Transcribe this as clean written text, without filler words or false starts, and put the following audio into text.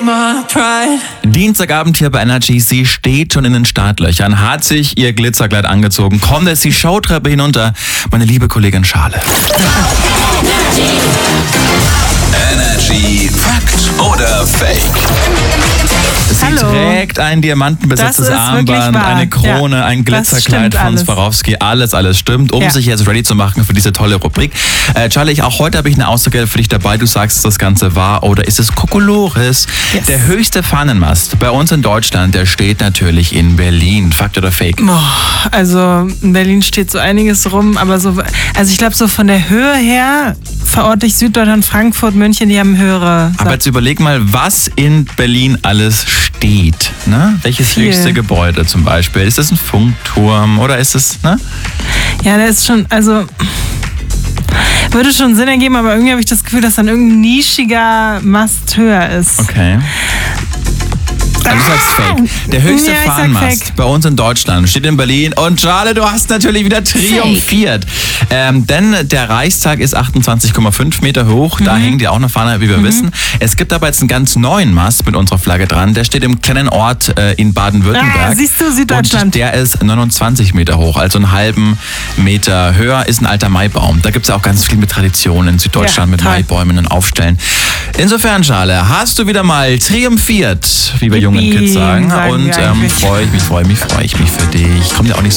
Dienstagabend hier bei Energy. Sie steht schon in den Startlöchern, hat sich ihr Glitzerkleid angezogen, kommt jetzt die Showtreppe hinunter. Meine liebe Kollegin Schale. Energy Fakt oder Fake? Sie trägt ein diamantenbesetztes Armband, eine Krone, ein Glitzerkleid von Swarovski. Alles stimmt, um sich jetzt ready zu machen für diese tolle Rubrik. Charlie, auch heute habe ich eine Aussage für dich dabei. Du sagst, ist das Ganze wahr oder ist es Kokolores? Yes. Der höchste Fahnenmast bei uns in Deutschland, der steht natürlich in Berlin. Fakt oder Fake? Also in Berlin steht so einiges rum, aber ich glaube so von der Höhe her verorte ich Süddeutschland, Frankfurt, München, die haben höhere. Aber jetzt überleg mal, was in Berlin alles steht. Ne? Welches höchste Gebäude zum Beispiel? Ist das ein Funkturm oder ist es, ne? Ja, der ist schon, würde schon Sinn ergeben, aber irgendwie habe ich das Gefühl, dass dann irgendein nischiger Mast höher ist. Okay. Also du sagst Fake. Der höchste Fahnenmast bei uns in Deutschland steht in Berlin. Und Charlie, du hast natürlich wieder triumphiert. Denn der Reichstag ist 28,5 Meter hoch. Da hängt ja auch eine Fahne, wie wir wissen. Es gibt aber jetzt einen ganz neuen Mast mit unserer Flagge dran. Der steht im kleinen Ort in Baden-Württemberg. Siehst du, Süddeutschland. Und der ist 29 Meter hoch, also einen halben Meter höher. Ist ein alter Maibaum. Da gibt es ja auch ganz viel mit Traditionen in Süddeutschland, mit Maibäumen und Aufstellen. Insofern, Charlie, hast du wieder mal triumphiert, wie wir jungen Kids sagen. Und freue ich mich für dich. Kommt ja auch nicht